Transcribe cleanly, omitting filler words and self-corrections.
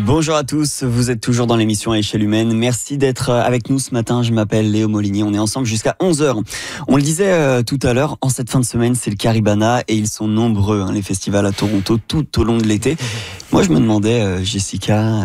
Bonjour à tous, vous êtes toujours dans l'émission à échelle humaine. Merci d'être avec nous ce matin. Je m'appelle Léo Molinier, on est ensemble jusqu'à 11h. On le disait tout à l'heure, en cette fin de semaine, c'est le Caribana et ils sont nombreux, les festivals à Toronto tout au long de l'été. Moi, je me demandais, Jessica,